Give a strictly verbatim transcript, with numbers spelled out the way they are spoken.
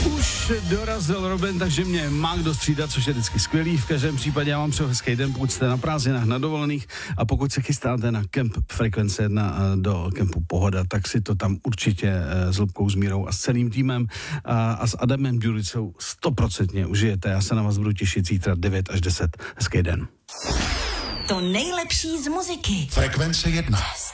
Už dorazil Robin, takže mě má kdo střídat, což je vždycky skvělý. V každém případě já vám přeju hezký den, pokud jste na prázdninách, na dovolených a pokud se chystáte na kemp Frekvence jedna do kempu Pohoda, tak si to tam určitě s Lubkou, s Mírou a s celým týmem a, a s Adamem Ďuricou stoprocentně užijete. Já se na vás budu těšit zítra devět až deset. Hezký den. To nejlepší z muziky. Frekvence jedna.